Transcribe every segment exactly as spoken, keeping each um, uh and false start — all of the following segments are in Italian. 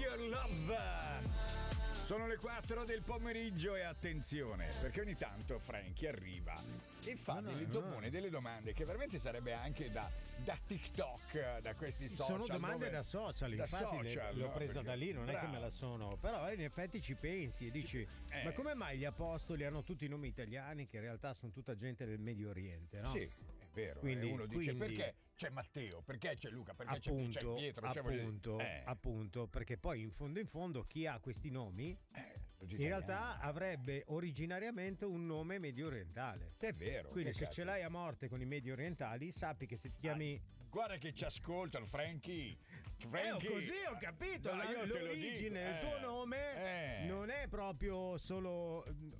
Your Love. Sono le quattro del pomeriggio e attenzione, perché ogni tanto Frankie arriva e fa no, delle, no, domone, no. delle domande che veramente sarebbe anche da, da TikTok, da questi social. Sono domande dove, da social, da infatti social, l'ho no? presa Perché, da lì, non bravo. è che me la sono. Però in effetti ci pensi e dici, eh. ma come mai gli apostoli hanno tutti i nomi italiani che in realtà sono tutta gente del Medio Oriente, no? Sì, è vero. Quindi, eh, uno dice quindi, perché c'è Matteo, perché c'è Luca, perché appunto, c'è, c'è Pietro, c'è appunto, eh. appunto, perché poi in fondo in fondo chi ha questi nomi eh. in realtà avrebbe originariamente un nome medio orientale. È vero. Quindi se cazzo. ce l'hai a morte con i medio orientali, sappi che se ti chiami ah, guarda che ci ascoltano, Frankie. Frankie. Eh, così ho capito. No, la, io te lo l'origine dico. del tuo Eh. nome Eh. non è proprio solo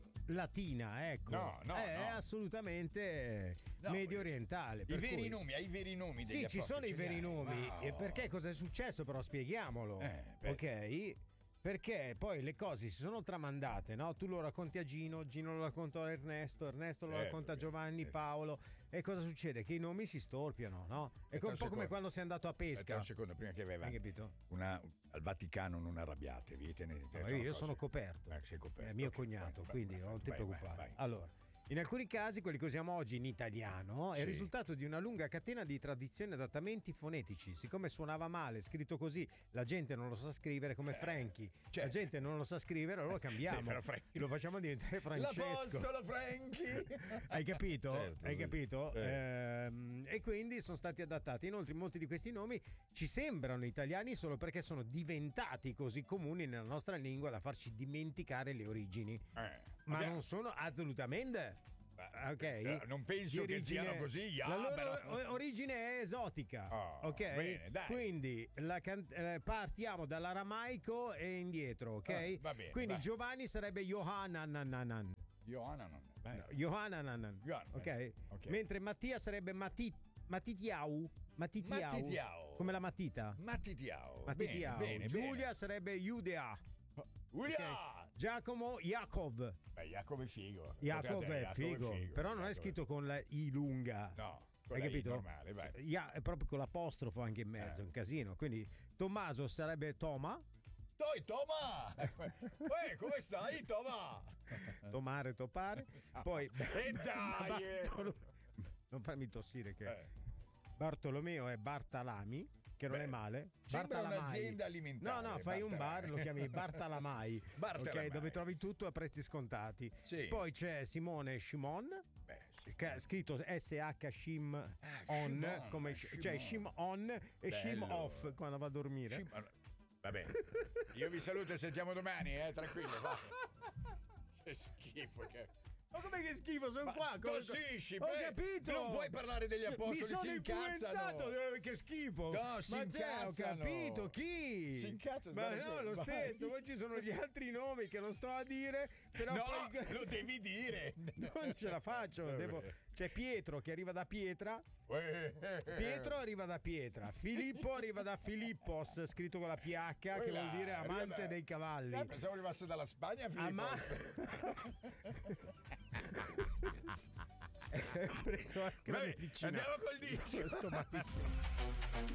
latina, ecco. No, no, è no. assolutamente No, medio orientale. I per veri cui... nomi, hai i veri nomi degli Sì, ci apostoli, sono i ce li veri hai? nomi. Wow. E perché cosa è successo? Però spieghiamolo. Eh, beh. ok? Perché poi le cose si sono tramandate, no? Tu lo racconti a Gino, Gino lo racconta a Ernesto, Ernesto lo Eh, racconta a perché- Giovanni, eh. Paolo. E cosa succede? Che i nomi si storpiano, no? È Aspetta un un po' come secondo. quando sei andato a Aspetta pesca. un secondo, prima che aveva Hai capito? una, al Vaticano non arrabbiatevi, tenete, No, sono io cose- sono coperto. Eh, sei coperto. È mio ok, cognato, vai, quindi vai, non vai, ti vai, preoccupare. vai, vai. Allora, in alcuni casi, quelli che usiamo oggi in italiano è Sì. il risultato di una lunga catena di tradizioni e adattamenti fonetici. Siccome suonava male, scritto così, la gente non lo sa scrivere come Frankie. Cioè. La gente non lo sa scrivere, allora lo cambiamo. Sì, però Frankie- Lo facciamo diventare Francesco. L'apostolo Frankie. Hai capito? Certo, Hai sì. capito? Eh. Ehm, e quindi sono stati adattati. Inoltre, molti di questi nomi ci sembrano italiani solo perché sono diventati così comuni nella nostra lingua da farci dimenticare le origini. Eh, Ma abbiamo- non sono assolutamente. Ok, eh, non penso Di che siano così, yeah, la loro però- o- origine è esotica. Oh, ok, bene, dai. quindi la can- eh, partiamo dall'aramaico e indietro. Ok, Ah, va bene, quindi vai. Giovanni sarebbe Johannananan. Johanna non è bello. Johannananan. Johanna, Ok? eh, ok. Mentre Mattia sarebbe Mati- Matitiau. Matitiau. Matitiau. Come la matita. Mattitiao. Matitiau. Bene, bene, Giulia bene. sarebbe Judea. Uia! Giacomo Jacob. Beh, Jacob è figo. Jacob Guardate, è figo, però non è Jacob scritto con la I lunga. No, con Hai la I capito? normale, vai. Cioè, Ja- è proprio con l'apostrofo anche in mezzo, Eh. un casino. Quindi Tommaso sarebbe Toma. Dai, Toma! Uè, come stai, Toma? Tomare, topare. Poi E dai! Bartolo- non farmi tossire che Eh. Bartolomeo è Bartalami, che non Beh, è male. sembra Bartalamai. un'azienda alimentare, No, no, fai un bar, Bartalamai. lo chiami Bartalamai. Bartalamai. Ok, dove trovi tutto a prezzi scontati. Sì. Poi c'è Simone Shimon. Beh, sì. Che- scritto S H Shim Ah, on, Shimon, come, Shimon. cioè Shim on e Bello. Shim off quando va a dormire. Sì, ma- Va bene. Io vi saluto e sentiamo domani, eh, tranquillo. Va. Che schifo che... Ma com'è che schifo, sono Ma qua. come- tossisci, Ho beh, capito. non puoi parlare degli S- apostoli, Mi sono si influenzato, incazzano. eh, che schifo. No, si Ma già, ho incazzano. capito chi. Si incazzano, Ma guarda no, che- lo vai. stesso. Poi ci sono gli altri nomi che non sto a dire. Però No, poi lo devi dire. non ce la faccio. Devo... C'è Pietro che arriva da Pietra. Pietro arriva da Pietra. Filippo arriva da Filippos, scritto con la P H, che Quella, vuol dire amante arriva da- dei cavalli. Eh, pensavo arrivasse dalla Spagna, Filippo. Ama- Prego, anche la Vabbè, medicina. andiamo col disco. Sto malissimo.